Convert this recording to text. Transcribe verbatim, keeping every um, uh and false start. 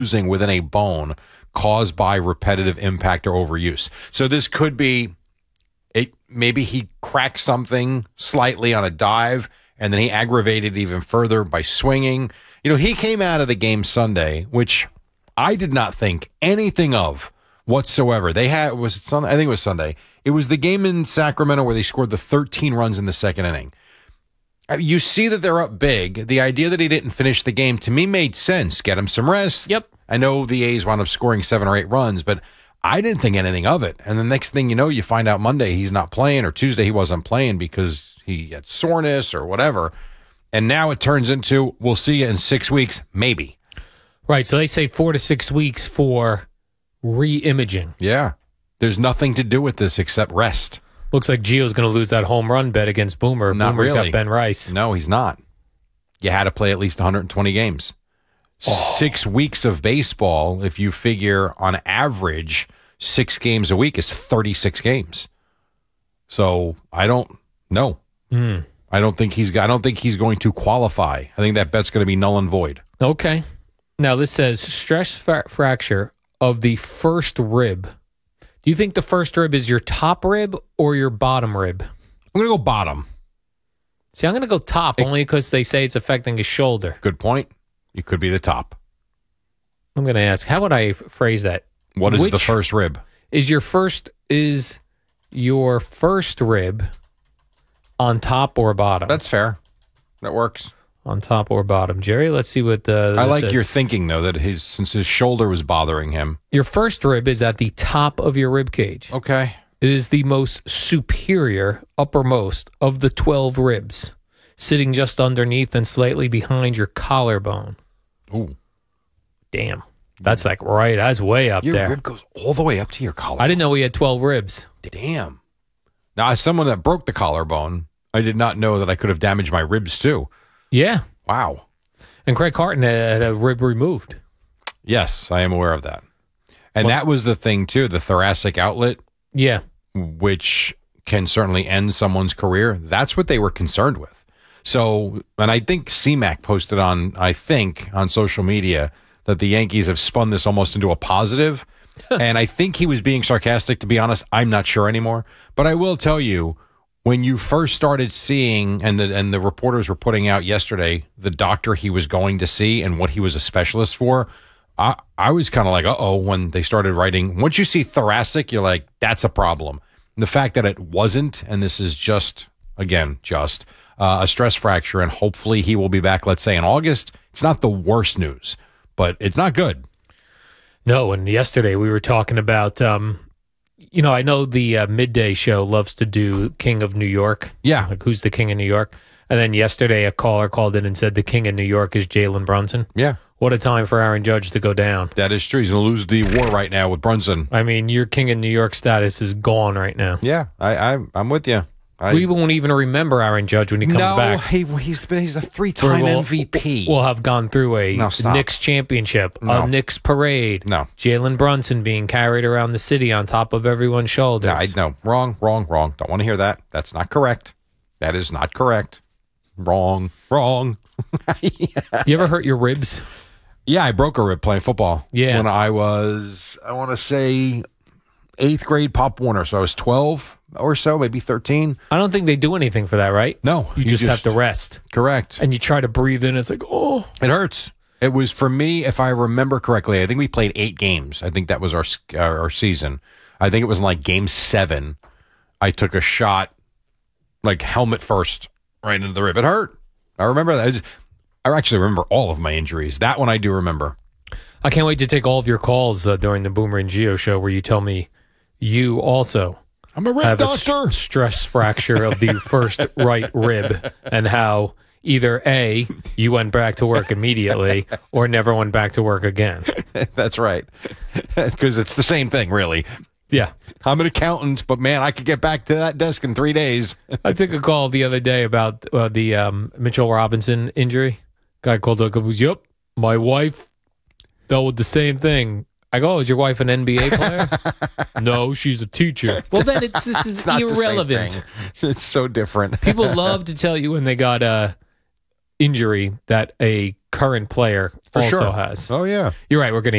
bruising within a bone caused by repetitive impact or overuse. So this could be, it, maybe he cracked something slightly on a dive, and then he aggravated it even further by swinging. You know, he came out of the game Sunday, which I did not think anything of whatsoever. They had, was it Sunday? I think it was Sunday. It was the game in Sacramento where they scored the thirteen runs in the second inning. You see that they're up big. The idea that he didn't finish the game, to me, made sense. Get him some rest. Yep. I know the A's wound up scoring seven or eight runs, but I didn't think anything of it. And the next thing you know, you find out Monday he's not playing, or Tuesday he wasn't playing because he had soreness or whatever. And now it turns into, we'll see you in six weeks, maybe. Right, so they say four to six weeks for re-imaging. Yeah. There's nothing to do with this except rest. Looks like Gio's going to lose that home run bet against Boomer. Not Boomer's really. got Ben Rice. No, he's not. You had to play at least one hundred twenty games. Oh. Six weeks of baseball, if you figure on average, six games a week is thirty-six games. So I don't know. Mm. I don't think he's. I don't think he's going to qualify. I think that bet's going to be null and void. Okay. Now this says stress fra- fracture of the first rib. Do you think the first rib is your top rib or your bottom rib? I'm going to go bottom. See, I'm going to go top it, only because they say it's affecting his shoulder. Good point. It could be the top. I'm going to ask, how would I f- phrase that? What is Which the first rib? Is your first is your first rib on top or bottom? That's fair. That works. On top or bottom, Jerry. Let's see what the. I like says. your thinking though that his since his shoulder was bothering him. Your first rib is at the top of your rib cage. Okay. It is the most superior, uppermost of the twelve ribs, sitting just underneath and slightly behind your collarbone. Ooh, damn! That's like right. That's way up your there. Your rib goes all the way up to your collarbone. I didn't know we had twelve ribs. Damn. Now, as someone that broke the collarbone, I did not know that I could have damaged my ribs too. Yeah. Wow. And Craig Carton had a rib removed. Yes, I am aware of that. And well, that was the thing, too, the thoracic outlet. Yeah. Which can certainly end someone's career. That's what they were concerned with. So, and I think C MAC posted on, I think, on social media that the Yankees have spun this almost into a positive. And I think he was being sarcastic, to be honest. I'm not sure anymore. But I will tell you, when you first started seeing, and the and the reporters were putting out yesterday, the doctor he was going to see and what he was a specialist for, I, I was kind of like, uh-oh, when they started writing. Once you see thoracic, you're like, that's a problem. And the fact that it wasn't, and this is just, again, just uh, a stress fracture, and hopefully he will be back, let's say, in August. It's not the worst news, but it's not good. No, and yesterday we were talking about... Um You know, I know the uh, midday show loves to do King of New York. Yeah. Like, who's the King of New York? And then yesterday a caller called in and said the King of New York is Jalen Brunson. Yeah. What a time for Aaron Judge to go down. That is true. He's going to lose the war right now with Brunson. I mean, your King of New York status is gone right now. Yeah, I, I, I'm with you. I, we won't even remember Aaron Judge when he comes no, back. He, he's he's a three-time we'll, M V P. We'll have gone through a no, Knicks championship, no. a Knicks parade. No. Jalen Brunson being carried around the city on top of everyone's shoulders. No, I, no, wrong, wrong, wrong. Don't want to hear that. That's not correct. That is not correct. Wrong, wrong. Yeah. You ever hurt your ribs? Yeah, I broke a rib playing football. Yeah. When I was, I want to say, eighth grade Pop Warner. So I was twelve or so, maybe thirteen. I don't think they do anything for that, right? No. You, you just, just have to rest. Correct. And you try to breathe in. It's like, oh. It hurts. It was, for me, if I remember correctly, I think we played eight games. I think that was our our season. I think it was like game seven. I took a shot, like helmet first, right into the rib. It hurt. I remember that. I, just, I actually remember all of my injuries. That one I do remember. I can't wait to take all of your calls uh, during the Boomer and Gio show where you tell me you also I'm a rib have doctor. a st- stress fracture of the first right rib, and how either A, you went back to work immediately, or never went back to work again. That's right. Because it's the same thing, really. Yeah. I'm an accountant, but man, I could get back to that desk in three days. I took a call the other day about uh, the um, Mitchell Robinson injury. Guy called up and goes, yep, my wife dealt with the same thing. I go, oh, is your wife an N B A player? No, she's a teacher. Well, then it's this is it's irrelevant. It's so different. People love to tell you when they got uh, injury that a current player For also sure. has. Oh, yeah. You're right. We're going to